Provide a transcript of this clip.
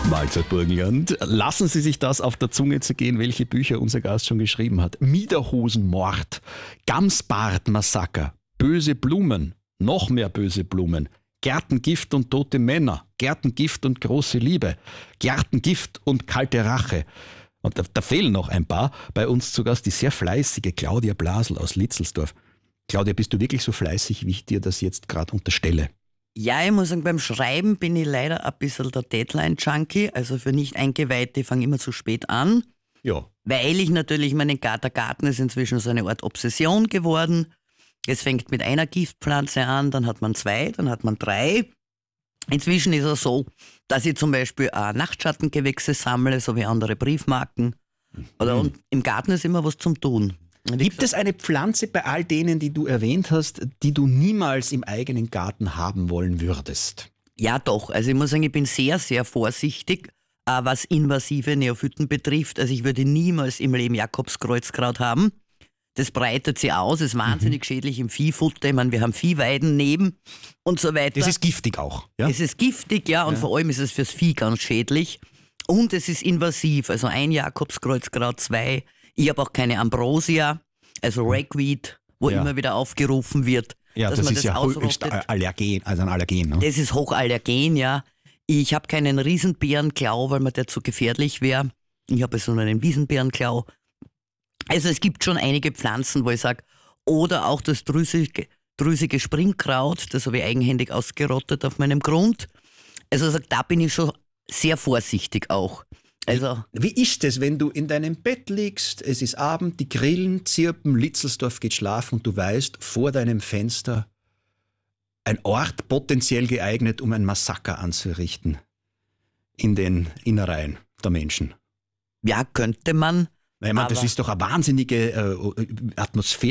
Mahlzeit Burgenland. Lassen Sie sich das auf der Zunge zergehen, welche Bücher unser Gast schon geschrieben hat. Miederhosenmord, Gamsbart-Massaker, Böse Blumen, noch mehr böse Blumen, Gärtengift und tote Männer, Gärtengift und große Liebe, Gärtengift und kalte Rache. Und da fehlen noch ein paar. Bei uns zu Gast die sehr fleißige Claudia Blasel aus Litzelsdorf. Claudia, bist du wirklich so fleißig, wie ich dir das jetzt gerade unterstelle? Ja, ich muss sagen, beim Schreiben bin ich leider ein bisschen der Deadline-Junkie. Also für Nicht-Eingeweihte, ich fange immer zu spät an. Ja. Weil ich natürlich meinen Garten ist inzwischen so eine Art Obsession geworden. Es fängt mit einer Giftpflanze an, dann hat man 2, dann hat man 3. Inzwischen ist es so, dass ich zum Beispiel auch Nachtschattengewächse sammle, so wie andere Briefmarken. Und im Garten ist immer was zum Tun. Gibt es eine Pflanze bei all denen, die du erwähnt hast, die du niemals im eigenen Garten haben wollen würdest? Ja, doch. Also ich muss sagen, ich bin sehr, sehr vorsichtig, was invasive Neophyten betrifft. Also ich würde niemals im Leben Jakobskreuzkraut haben. Das breitet sich aus, ist wahnsinnig schädlich im Viehfutter. Ich meine, wir haben Viehweiden neben und so weiter. Das ist giftig auch. Ja? Es ist giftig, ja, und vor allem ist es fürs Vieh ganz schädlich. Und es ist invasiv, also 1 Jakobskreuzkraut, 2. Ich habe auch keine Ambrosia, also Ragweed, wo immer wieder aufgerufen wird, ja, dass das man ist das ja höchst allergen, also ein Allergen. Ne? Das ist hochallergen, ja. Ich habe keinen Riesenbeerenklau, weil mir der zu gefährlich wäre. Ich habe so einen Wiesenbeerenklau. Also es gibt schon einige Pflanzen, wo ich sage, oder auch das drüsige Springkraut, das habe ich eigenhändig ausgerottet auf meinem Grund. Also da bin ich schon sehr vorsichtig auch. Also, wie ist es, wenn du in deinem Bett liegst, es ist Abend, die Grillen zirpen, Litzelsdorf geht schlafen und du weißt, vor deinem Fenster ein Ort potenziell geeignet, um ein Massaker anzurichten in den Innereien der Menschen? Ja, könnte man. Ich meine, das ist doch eine wahnsinnige Atmosphäre.